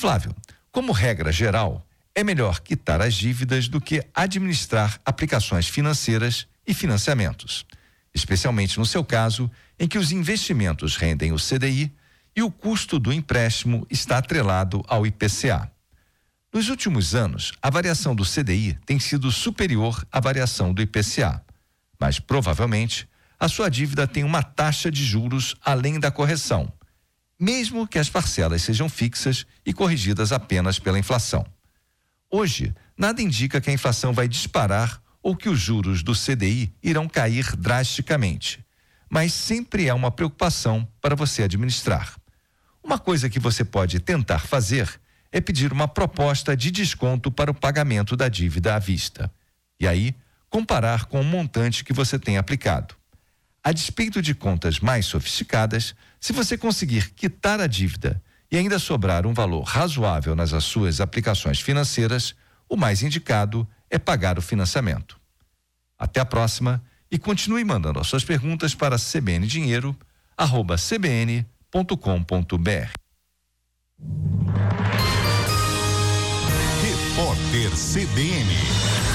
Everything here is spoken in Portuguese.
Flávio, como regra geral, é melhor quitar as dívidas do que administrar aplicações financeiras e financiamentos, especialmente no seu caso, em que os investimentos rendem o CDI e o custo do empréstimo está atrelado ao IPCA. Nos últimos anos, a variação do CDI tem sido superior à variação do IPCA, mas provavelmente a sua dívida tem uma taxa de juros além da correção, mesmo que as parcelas sejam fixas e corrigidas apenas pela inflação. Hoje, nada indica que a inflação vai disparar ou que os juros do CDI irão cair drasticamente, mas sempre é uma preocupação para você administrar. Uma coisa que você pode tentar fazer é pedir uma proposta de desconto para o pagamento da dívida à vista. E aí, comparar com o montante que você tem aplicado. A despeito de contas mais sofisticadas, se você conseguir quitar a dívida e ainda sobrar um valor razoável nas suas aplicações financeiras, o mais indicado é pagar o financiamento. Até a próxima e continue mandando as suas perguntas para cbndinheiro@cbn.com.br. Repórter CBN.